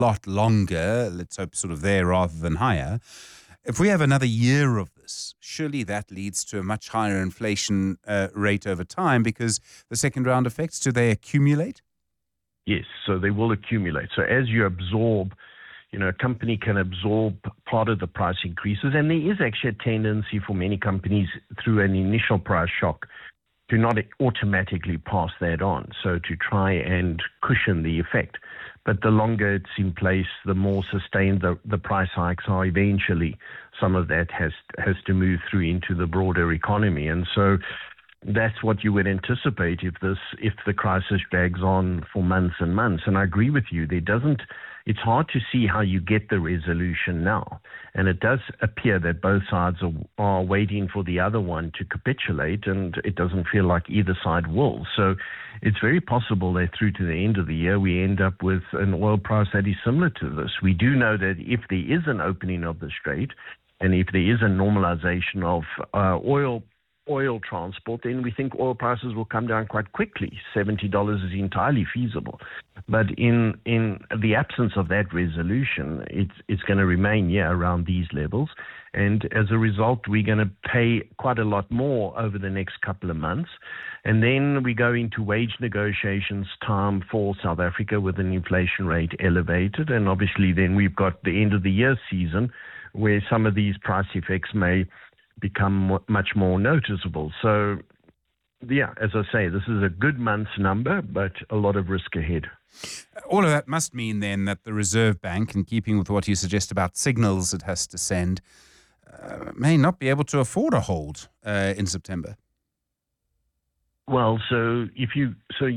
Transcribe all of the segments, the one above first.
lot longer, let's hope sort of there rather than higher. If we have another year of this, surely that leads to a much higher inflation rate over time, because the second round effects, do they accumulate? Yes, so they will accumulate. So as you absorb, a company can absorb part of the price increases, and there is actually a tendency for many companies through an initial price shock to not automatically pass that on, so to try and cushion the effect. But the longer it's in place, the more sustained the price hikes are. Eventually, some of that has to move through into the broader economy. And so that's what you would anticipate if the crisis drags on for months and months. And I agree with you. It's hard to see how you get the resolution now. And it does appear that both sides are waiting for the other one to capitulate, and it doesn't feel like either side will. So it's very possible that through to the end of the year, we end up with an oil price that is similar to this. We do know that if there is an opening of the strait, and if there is a normalization of oil transport, then we think oil prices will come down quite quickly. $70 is entirely feasible. But in the absence of that resolution, it's going to remain around these levels. And as a result, we're going to pay quite a lot more over the next couple of months. And then we go into wage negotiations time for South Africa with an inflation rate elevated. And obviously then we've got the end of the year season where some of these price effects may become much more noticeable. So, as I say, this is a good month's number, but a lot of risk ahead. All of that must mean then that the Reserve Bank, in keeping with what you suggest about signals it has to send, may not be able to afford a hold in September. Well, so if you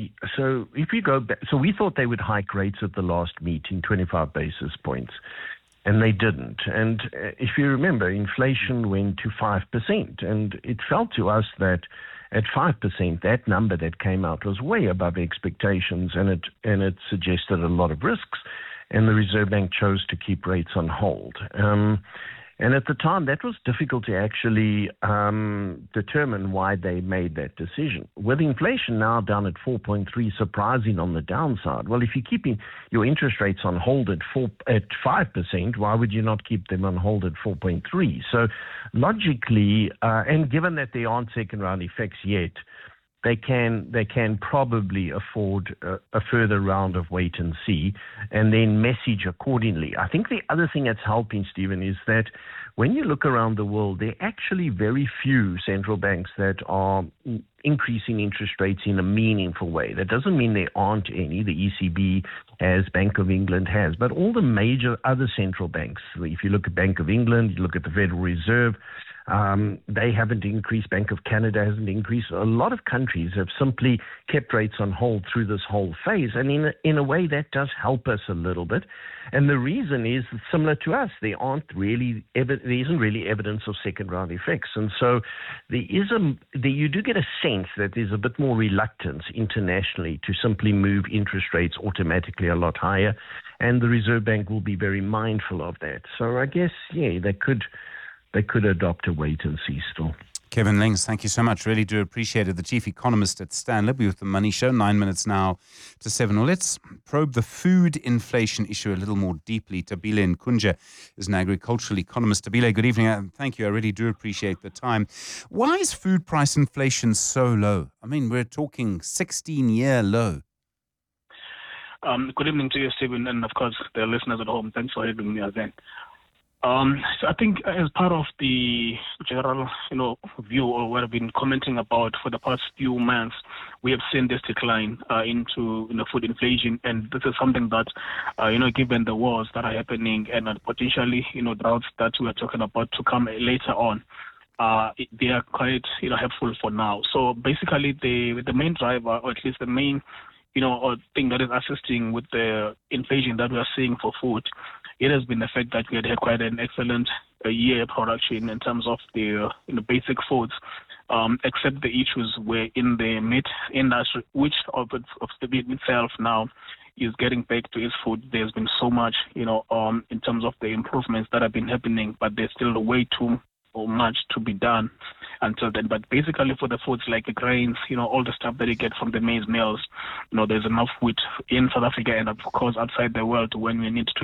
go back, so we thought they would hike rates at the last meeting, 25 basis points. And they didn't. And if you remember, inflation went to 5%. And it felt to us that at 5%, that number that came out was way above expectations, and it suggested a lot of risks. And the Reserve Bank chose to keep rates on hold. And at the time, that was difficult to actually determine why they made that decision. With inflation now down at 4.3, surprising on the downside. Well, if you're keeping your interest rates on hold at 5%, why would you not keep them on hold at 4.3? So logically, and given that there aren't second round effects yet, they can probably afford a further round of wait and see and then message accordingly. I think the other thing that's helping, Stephen, is that when you look around the world, there are actually very few central banks that are increasing interest rates in a meaningful way. That doesn't mean there aren't any. The ECB has, Bank of England has, but all the major other central banks, if you look at Bank of England, you look at the Federal Reserve, they haven't increased. Bank of Canada hasn't increased. A lot of countries have simply kept rates on hold through this whole phase. And in a way, that does help us a little bit. And the reason is similar to us. There isn't really evidence of second round effects. And so you do get a sense that there's a bit more reluctance internationally to simply move interest rates automatically a lot higher. And the Reserve Bank will be very mindful of that. So I guess, they could adopt a wait and see still. Kevin Lings, thank you so much. Really do appreciate it. The chief economist at Stanlib with the Money Show, 9 minutes now to 7. Well, let's probe the food inflation issue a little more deeply. Tabile Nkunja is an agricultural economist. Tabile, good evening. Thank you. I really do appreciate the time. Why is food price inflation so low? I mean, we're talking 16-year low. Good evening to you, Stephen, and of course, the listeners at home. Thanks for having me again. So I think as part of the general, view or what I've been commenting about for the past few months, we have seen this decline into food inflation, and this is something that, given the wars that are happening and potentially, droughts that we are talking about to come later on, they are quite, helpful for now. So basically, the main driver, or at least the main, thing that is assisting with the inflation that we are seeing for food, it has been the fact that we had quite an excellent year production in terms of the basic foods, except the issues were in the meat industry, which of the meat itself now is getting back to its food. There's been so much, in terms of the improvements that have been happening, but there's still way too much to be done. until then. But basically for the foods like the grains, all the stuff that you get from the maize mills, there's enough wheat in South Africa and of course outside the world when we need to